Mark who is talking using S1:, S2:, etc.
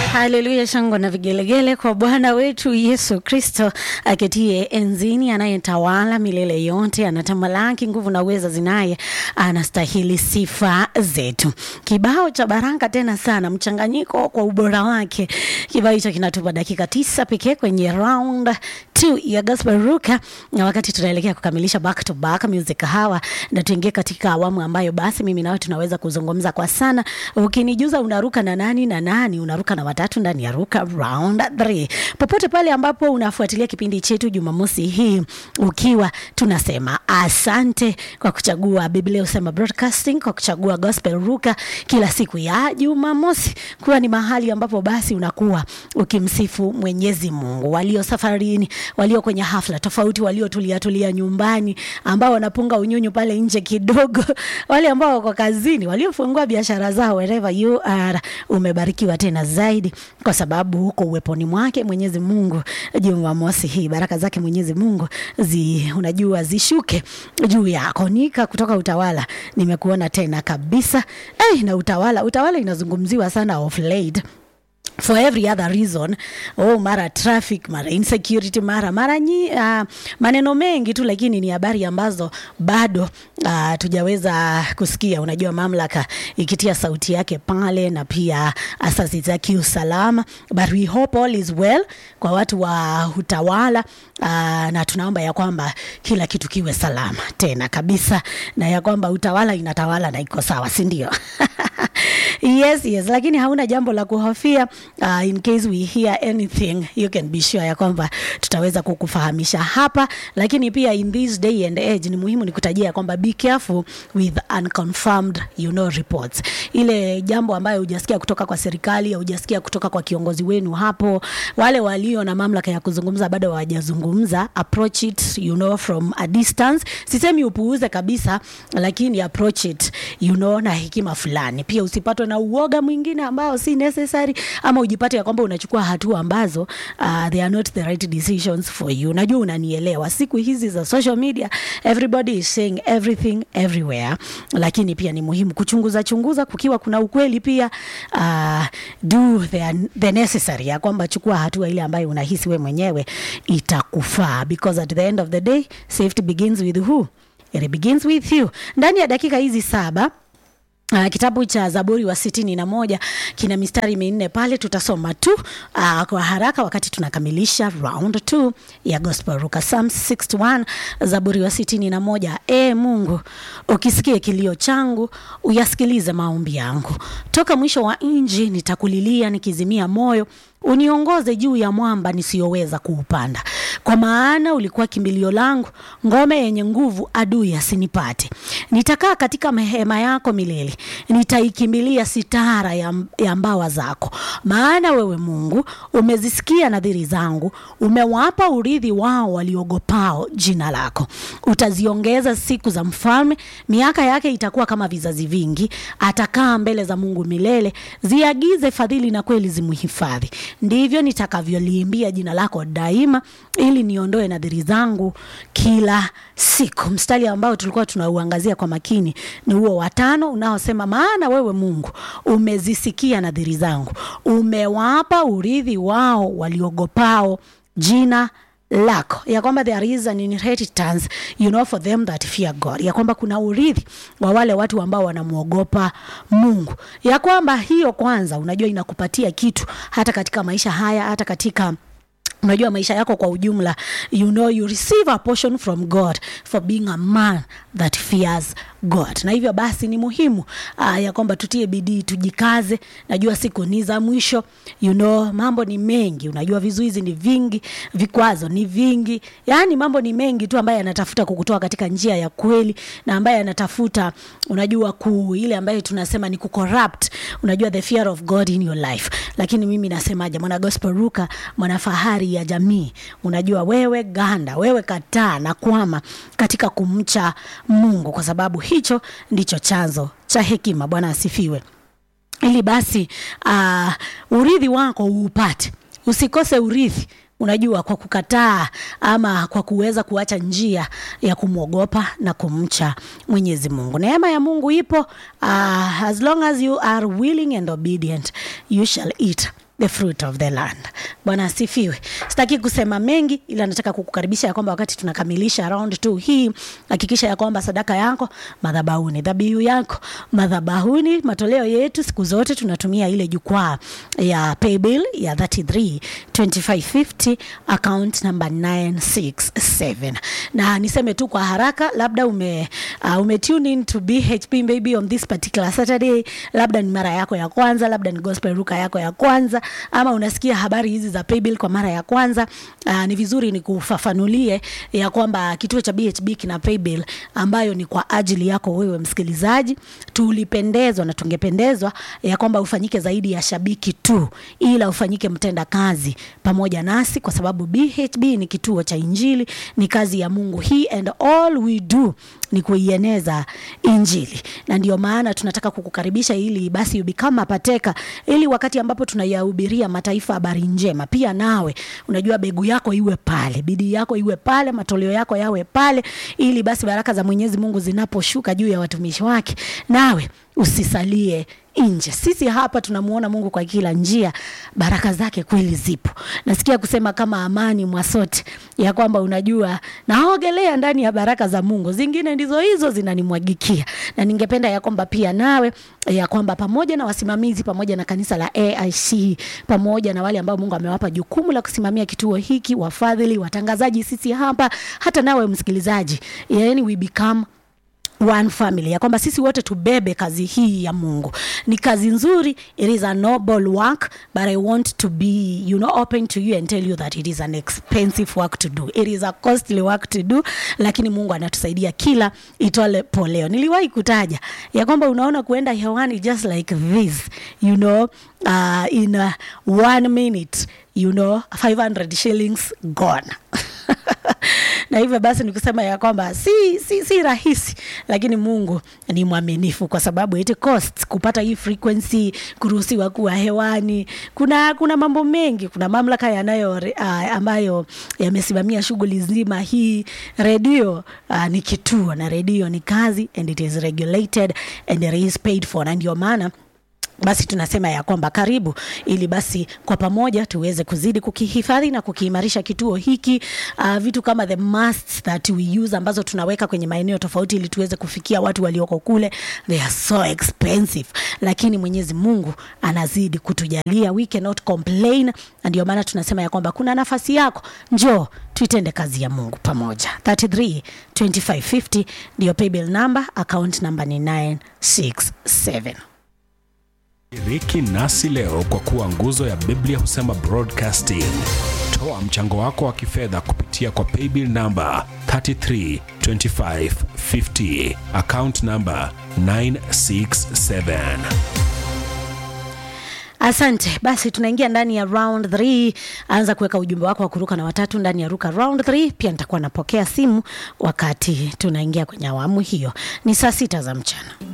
S1: Haleluya, shangwe na vigelegele kwa Bwana wetu Yesu Kristo aketie enzini, anayetawala milele yote, anatamalaki, nguvu na uweza zinaye, anastahili sifa zetu. Kibao cha baraka tena sana, mchanganyiko kwa ubora wake. Kibao hicho kinatupa dakika 9 pekee kwenye round 2 ya Gospel Ruka, na wakati tunaelekea kukamilisha back to back music hawa, na tuingie katika awamu ambayo basi mimi nawe tunaweza kuzungumza kwa sana. Ukinijuza unaruka na nani, unaruka na watatu ndani ya Ruka round 3. Popote pale ambapo unafuatilia kipindi chetu Jumamosi hii, ukiwa tunasema asante kwa kuchagua Biblia Usema Broadcasting, kwa kuchagua Gospel Ruka kila siku ya Jumamosi kuwa ni mahali ambapo basi unakuwa ukimsifu Mwenyezi Mungu. Walio safarini, walio kwenye hafla tofauti, walio tulia nyumbani, ambao wanapunga unyunyu pale nje kidogo, wale ambao wako kazini, waliofungua biashara zao, wherever you are, umebarikiwa tena zaidi kwa sababu huko uweponi mwake Mwenyezi Mungu. Jumamosi hii baraka zake Mwenyezi Mungu unajua zishuke juu yako. Nika kutoka Utawala nimekuona tena kabisa. Na Utawala inazungumziwa sana of late for every other reason. Mara traffic, mara insecurity, mara maneno mengi tu, lakini ni habari ambazo bado tujaweza kusikia, unajua, mamlaka ikitia sauti yake pale, na pia asasi za kiusalama. But we hope all is well kwa watu wa Utawala, na tunaomba ya kwamba kila kitu kiwe salama tena kabisa, na ya kwamba Utawala inatawala na iko sawa, si ndio? Yes, lakini hauna jambo la kuhofia. In case we hear anything, you can be sure ya kwamba tutaweza kukufahamisha hapa. Lakini pia in this day and age ni muhimu nikutajia kwamba be careful with unconfirmed reports. Ile jambo ambayo hujasikia kutoka kwa serikali au hujasikia kutoka kwa kiongozi wenu hapo, wale walio na mamlaka ya kuzungumza bado hawajazungumza, approach it from a distance. Sisemi upuuze kabisa, lakini approach it na hekima fulani. Pia usipatwe na uoga mwingine ambao si necessary, ama ujipate ya kwamba unachukua hatua ambazo they are not the right decisions for you. Najua unanielewa. Siku hizi za social media everybody is saying everything everywhere, lakini pia ni muhimu kuchunguza kukiwa kuna ukweli pia, do the necessary, ya kwamba chukua hatua ile ambayo unahisi wewe mwenyewe itakufaa, because at the end of the day safety begins with who? It begins with you. Ndani ya dakika hizi 7 kitabu cha Zaburi wa 61 kina mistari 4 pale, tutasoma tu kwa haraka wakati tunakamilisha round 2 ya Gospel Ruka. Psalm 61, Zaburi wa 61. Mungu, ukisikie kilio changu, uyasikilize maombi yangu. Toka mwisho wa nchi nitakulilia nikizimia moyo, uniongoze juu ya mwamba nisiyoweza kuupanda. Kwa maana ulikuwa kimbilio langu, ngome yenye nguvu, adui asinipate. Nitakaa katika hema yako milele, nitaikimbilia sitara ya mbawa zako. Maana wewe Mungu umezisikia nadhiri zangu, umewapa urithi wao waliogopao jina lako. Utaziongeza siku za mfalme, miaka yake itakuwa kama vizazi vingi. Atakaa mbele za Mungu milele, ziagize fadhili na kweli zimuhifadhi. Ndivyo nitakavyoliimbia jina lako daima, ili niondoe nadhiri zangu kila siku. Mstari ambao tulikuwa tunauangazia kwa makini ni huo wa 5 unaosema, maana wewe Mungu umezisikia nadhiri zangu, umewapa urithi wao waliogopao jina lako. Ya kwamba there is an inheritance for them that fear God. Ya kwamba kuna urithi wa wale watu ambao wanamuogopa Mungu. Ya kwamba hiyo kwanza unajua inakupatia kitu hata katika maisha haya, hata katika unajua maisha yako kwa ujumla. You receive a portion from God for being a man that fears God. Na hivyo basi ni muhimu ya kwamba tutie bidii, tujikaze. Najua siku ni za mwisho, mambo ni mengi, unajua vizuizi ni vingi, vikwazo ni vingi, yani mambo ni mengi tu ambaye anatafuta kukutoa katika njia ya kweli, na ambaye anatafuta unajua ile ambaye tunasema ni kucorrupt unajua the fear of God in your life. Lakini mimi nasemaje, mwana Gospel Ruka, mwana fahari ya jamii, unajua wewe ganda, wewe kataa na kwama katika kumcha Mungu, kwa sababu hicho ndicho chanzo cha hekima. Bwana asifiwe. Ili basi urithi wako upate, usikose urithi unajua kwa kukataa ama kwa kuweza kuacha njia ya kumuogopa na kumcha Mwenyezi Mungu. Neema ya Mungu ipo, as long as you are willing and obedient, you shall eat the fruit of the land. Bwana asifiwe. Sitaki kusema mengi, ila nataka kukukaribisha ya kwamba wakati tunakamilisha round 2 hii, hakikisha ya kwamba sadaka yako madhabahuni, dhabihu yako madhabahuni. Matoleo yetu siku zote tunatumia ile jukwaa ya paybill ya 332550 account number 967. Na niseme tu kwa haraka, labda ume tune in to BHP maybe on this particular Saturday, labda ni mara yako ya kwanza, labda ni gospel ruka yako ya kwanza, ama unasikia habari hizi za paybill kwa mara ya kwanza. Ni vizuri ni kufafanulie ya kwamba kituo cha BHP kina paybill ambayo ni kwa ajili yako wewe msikilizaji. Tulipendezwa na tungependezwa ya kwamba ufanyike zaidi ya shabiki tu, ila ufanyike mtenda kazi pamoja nasi, kwa sababu BHP ni kituo cha injili, ni kazi ya Mungu hii, and all we do ni kuieneza injili. Na ndio maana tunataka kukukaribisha ili basi become a partaker, ili wakati ambapo tunayahubiria mataifa habari njema, pia nawe unajua begu yako iwe pale, bidii yako iwe pale, matoleo yako yawe pale, ili basi baraka za Mwenyezi Mungu zinaposhuka juu ya watumishi wake, nawe usisalie nje. Sisi hapa tunamuona Mungu kwa kila njia, baraka zake kweli zipo. Nasikia kusema kama Amani Mwasote ya kwamba unajua naogelea ndani ya baraka za Mungu, zingine ndizo hizo zinanimwagikia. Na ningependa ya kwamba pia nawe ya kwamba pamoja na wasimamizi, pamoja na kanisa la AIC, pamoja na wale ambao Mungu amewapa jukumu la kusimamia kituo hiki, wafadhili, watangazaji, sisi hapa, hata nawe msikilizaji, yani we become one family, ya kwamba sisi wote tubebe kazi hii ya Mungu. Ni kazi nzuri, it is a noble work, but I want to be open to you and tell you that it is an expensive work to do. It is a costly work to do, lakini Mungu anatusaidia kila itole poleo. Niliwahi kutaja ya kwamba unaona kuenda hewani just like this, in 1 minute, 500 shillings gone. Na hivyo basi nikusema ya kwamba si rahisi, lakini Mungu ni mwaminifu, kwa sababu it costs kupata hii frequency, kuruhusiwa kuwa hewani. Kuna mambo mengi, kuna mamlaka ambayo yamesimamia shughuli nzima hii. Radio ni kituo, na radio ni kazi, and it is regulated and it is paid for. Na ndio maana basi tunasema ya kwamba karibu, ili basi kwa pamoja tuweze kuzidi kukihifadhi na kukiimarisha kituo hiki. Vitu kama the masts that we use ambazo tunaweka kwenye maeneo tofauti ili tuweze kufikia watu walioko kule, they are so expensive, lakini Mwenyezi Mungu anazidi kutujalia, we cannot complain. Ndio maana tunasema ya kwamba kuna nafasi yako, njoo tuitende kazi ya Mungu pamoja. 332550 ndio paybill number, account number ni 967.
S2: Shiriki nasi leo kwa kuwa nguzo ya Biblia Husema Broadcasting. Toa mchango wako wa kifedha kupitia kwa paybill number 332550, account number 967.
S1: Asante. Basi tunaingia ndani ya round 3. Anza kuweka ujumbe wako wa kuruka na watatu ndani ya ruka round 3. Pia nitakuwa napokea simu wakati tunaingia kwenye awamu hiyo. Ni saa 6 za mchana.